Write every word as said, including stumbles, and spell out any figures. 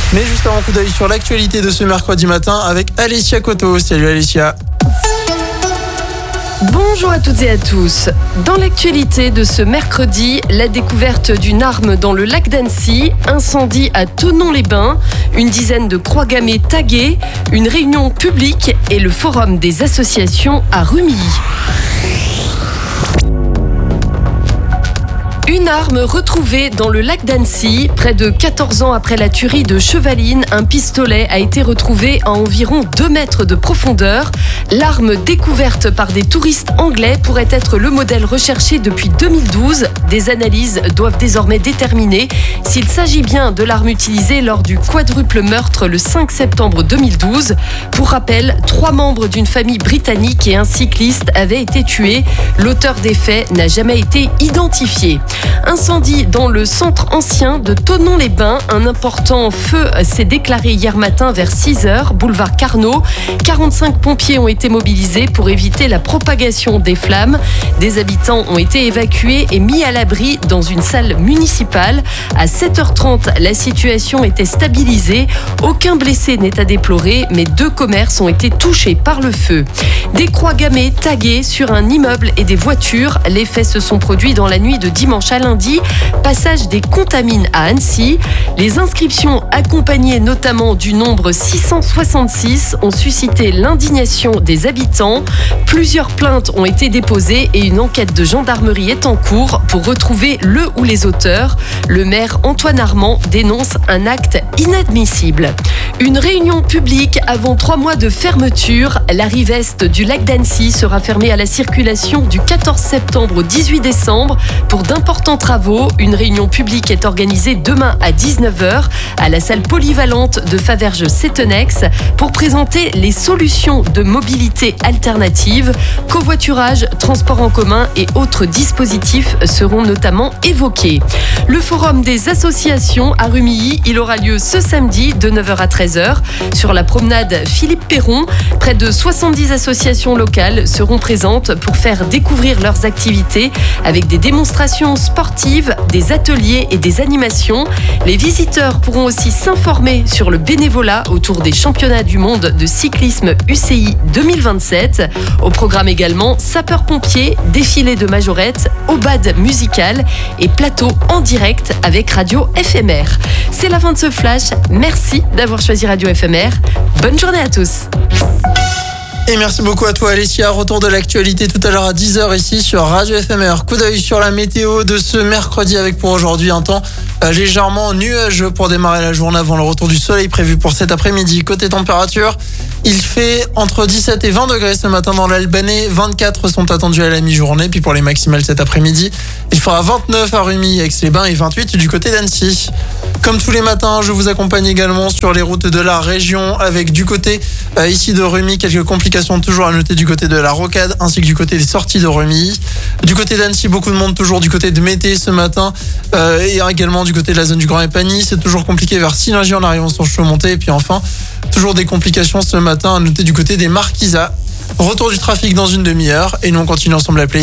Mais juste avant, coup d'œil sur l'actualité de ce mercredi matin avec Alessia Coto. Salut Alessia. Bonjour à toutes et à tous. Dans l'actualité de ce mercredi, la découverte d'une arme dans le lac d'Annecy, incendie à Thonon-les-Bains, une dizaine de croix gammées taguées, une réunion publique et le forum des associations à Rumilly. Une arme retrouvée dans le lac d'Annecy. Près de quatorze ans après la tuerie de Chevaline, un pistolet a été retrouvé à environ deux mètres de profondeur. L'arme découverte par des touristes anglais pourrait être le modèle recherché depuis deux mille douze. Des analyses doivent désormais déterminer s'il s'agit bien de l'arme utilisée lors du quadruple meurtre le cinq septembre deux mille douze. Pour rappel, trois membres d'une famille britannique et un cycliste avaient été tués. L'auteur des faits n'a jamais été identifié. Incendie dans le centre ancien de Thonon-les-Bains. Un important feu s'est déclaré hier matin vers six heures, boulevard Carnot. quarante-cinq pompiers ont été mobilisés pour éviter la propagation des flammes. Des habitants ont été évacués et mis à l'abri dans une salle municipale. À sept heures trente, la situation était stabilisée. Aucun blessé n'est à déplorer, mais deux commerces ont été touchés par le feu. Des croix gammées taguées sur un immeuble et des voitures. Les faits se sont produits dans la nuit de dimanche à lundi, passage des Contamines à Annecy. Les inscriptions, accompagnées notamment du nombre six cent soixante-six, ont suscité l'indignation des habitants. Plusieurs plaintes ont été déposées et une enquête de gendarmerie est en cours pour retrouver le ou les auteurs. Le maire Antoine Armand dénonce un acte inadmissible. Une réunion publique avant trois mois de fermeture. La rive est du lac d'Annecy sera fermée à la circulation du quatorze septembre au dix-huit décembre pour d'importants travaux. Une réunion publique est organisée demain à dix-neuf heures à la salle polyvalente de Faverges-Setenex pour présenter les solutions de mobilité alternative. Covoiturage, transport en commun et autres dispositifs seront notamment évoqués. Le forum des associations à Rumilly, il aura lieu ce samedi de neuf heures à treize heures sur la promenade Philippe Perron. Près de soixante-dix associations locales seront présentes pour faire découvrir leurs activités avec des démonstrations sportives, des ateliers et des animations. Les visiteurs pourront aussi s'informer sur le bénévolat autour des championnats du monde de cyclisme U C I deux mille vingt-sept. Au programme également sapeurs-pompiers, défilé de majorettes, aubade musicale et plateau en direct avec Radio F M R. C'est la fin de ce flash. Merci d'avoir choisi Radio F M R. Bonne journée à tous. Et merci beaucoup à toi Alessia. Retour de l'actualité tout à l'heure à dix heures ici sur Radio F M R. Coup d'œil sur la météo de ce mercredi avec pour aujourd'hui un temps euh, légèrement nuageux pour démarrer la journée avant le retour du soleil prévu pour cet après-midi. Côté température, il fait entre dix-sept et vingt degrés ce matin dans l'Albanais. vingt-quatre sont attendus à la mi-journée. Puis pour les maximales cet après-midi, il fera vingt-neuf à Rumilly, Aix-les-Bains et vingt-huit du côté d'Annecy. Comme tous les matins, je vous accompagne également sur les routes de la région avec du côté euh, ici de Rumilly quelques complications toujours à noter du côté de la Rocade ainsi que du côté des sorties de Rumilly. Du côté d'Annecy, beaucoup de monde toujours du côté de Mété ce matin euh, et également du côté de la zone du Grand Épagny. C'est toujours compliqué vers Sillingy en arrivant sur Chaumonté. Et puis enfin, toujours des complications ce matin à noter du côté des Marquisats. Retour du trafic dans une demi-heure et nous on continue ensemble à appeler.